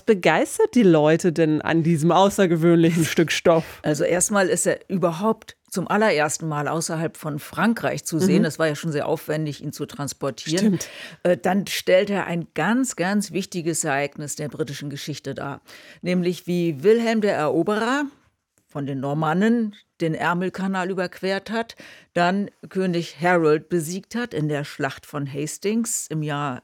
begeistert die Leute denn an diesem außergewöhnlichen Stück Stoff? Also erstmal ist er überhaupt zum allerersten Mal außerhalb von Frankreich zu sehen. Das war ja schon sehr aufwendig, ihn zu transportieren. Stimmt. Dann stellt er ein ganz, ganz wichtiges Ereignis der britischen Geschichte dar. Nämlich wie Wilhelm der Eroberer von den Normannen den Ärmelkanal überquert hat, dann König Harold besiegt hat in der Schlacht von Hastings im Jahr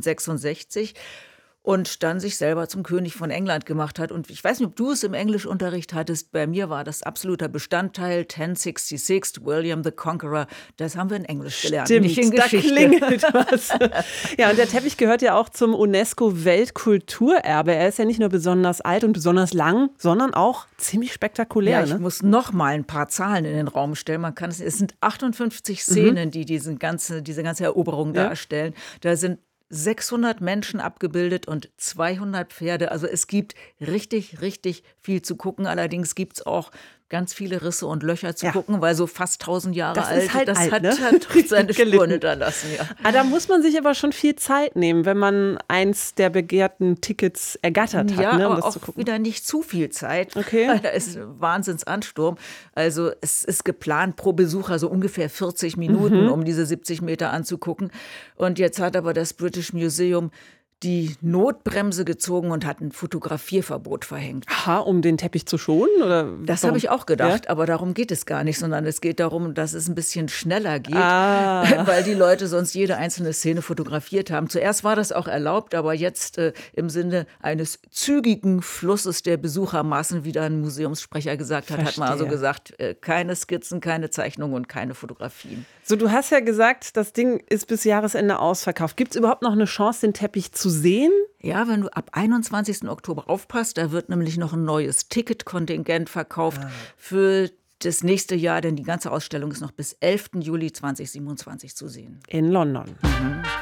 1066 und dann sich selber zum König von England gemacht hat. Und ich weiß nicht, ob du es im Englischunterricht hattest, bei mir war das absoluter Bestandteil, 1066, William the Conqueror, das haben wir in Englisch gelernt, Stimmt, nicht in da Geschichte. klingelt was. Ja, und der Teppich gehört ja auch zum UNESCO-Weltkulturerbe. Er ist ja nicht nur besonders alt und besonders lang, sondern auch ziemlich spektakulär. Ja, ich muss noch mal ein paar Zahlen in den Raum stellen. Es sind 58 Szenen, die diese ganze Eroberung darstellen. Da sind 600 Menschen abgebildet und 200 Pferde. Also es gibt richtig, richtig viel zu gucken. Allerdings gibt es auch ganz viele Risse und Löcher zu gucken, weil so fast 1000 Jahre das alt, ist halt das alt, hat, ne? hat seine Spuren hinterlassen. Ja. Da muss man sich aber schon viel Zeit nehmen, wenn man eins der begehrten Tickets ergattert hat, Ja, um aber das auch zu gucken. wieder nicht zu viel Zeit. Okay. Weil da ist ein Wahnsinnsansturm. Also es ist geplant pro Besucher so ungefähr 40 Minuten, um diese 70 Meter anzugucken. Und jetzt hat aber das British Museum die Notbremse gezogen und hat ein Fotografierverbot verhängt. Aha, um den Teppich zu schonen? Oder Das habe ich auch gedacht, aber darum geht es gar nicht, sondern es geht darum, dass es ein bisschen schneller geht, weil die Leute sonst jede einzelne Szene fotografiert haben. Zuerst war das auch erlaubt, aber jetzt im Sinne eines zügigen Flusses der Besuchermassen, wie da ein Museumssprecher gesagt hat, hat man also gesagt, keine Skizzen, keine Zeichnungen und keine Fotografien. So, du hast ja gesagt, das Ding ist bis Jahresende ausverkauft. Gibt es überhaupt noch eine Chance, den Teppich zu sehen? Ja, wenn du ab 21. Oktober aufpasst, da wird nämlich noch ein neues Ticketkontingent verkauft für das nächste Jahr, denn die ganze Ausstellung ist noch bis 11. Juli 2027 zu sehen. In London.